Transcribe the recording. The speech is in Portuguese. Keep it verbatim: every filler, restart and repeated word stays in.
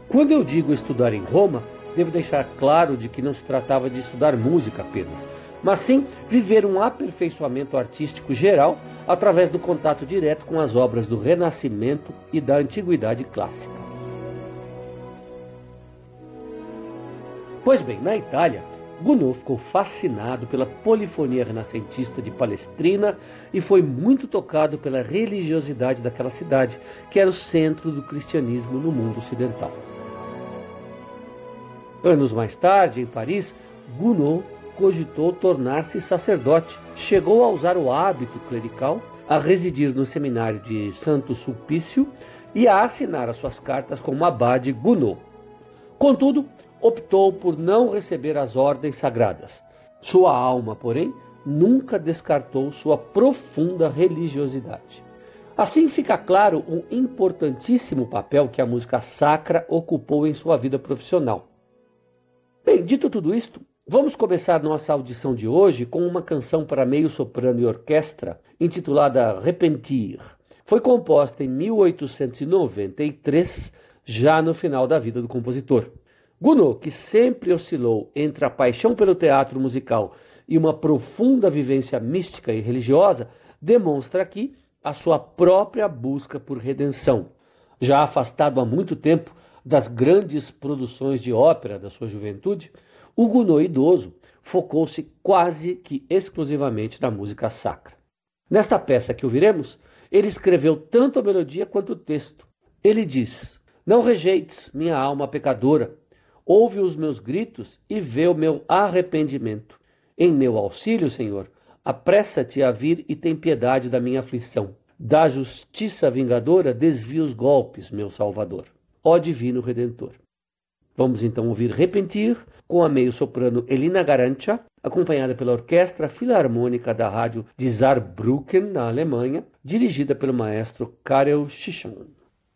Quando eu digo estudar em Roma, devo deixar claro de que não se tratava de estudar música apenas, mas sim viver um aperfeiçoamento artístico geral através do contato direto com as obras do Renascimento e da Antiguidade Clássica. Pois bem, na Itália, Gounod ficou fascinado pela polifonia renascentista de Palestrina e foi muito tocado pela religiosidade daquela cidade, que era o centro do cristianismo no mundo ocidental. Anos mais tarde, em Paris, Gounod cogitou tornar-se sacerdote. Chegou a usar o hábito clerical, a residir no seminário de Santo Sulpício e a assinar as suas cartas como abade Gounod. Contudo, optou por não receber as ordens sagradas. Sua alma, porém, nunca descartou sua profunda religiosidade. Assim fica claro um importantíssimo papel que a música sacra ocupou em sua vida profissional. Bem, dito tudo isto, vamos começar nossa audição de hoje com uma canção para meio soprano e orquestra, intitulada Repentir. Foi composta em mil oitocentos e noventa e três, já no final da vida do compositor. Gounod, que sempre oscilou entre a paixão pelo teatro musical e uma profunda vivência mística e religiosa, demonstra aqui a sua própria busca por redenção. Já afastado há muito tempo das grandes produções de ópera da sua juventude, o Gounod idoso focou-se quase que exclusivamente na música sacra. Nesta peça que ouviremos, ele escreveu tanto a melodia quanto o texto. Ele diz: "Não rejeites minha alma pecadora, ouve os meus gritos e vê o meu arrependimento. Em meu auxílio, Senhor, apressa-te a vir e tem piedade da minha aflição. Da justiça vingadora desvia os golpes, meu Salvador. Ó Divino Redentor." Vamos então ouvir Repentir com a meio-soprano Elina Garantia, acompanhada pela Orquestra Filarmônica da Rádio de Saarbrücken, na Alemanha, dirigida pelo maestro Karel Chichon.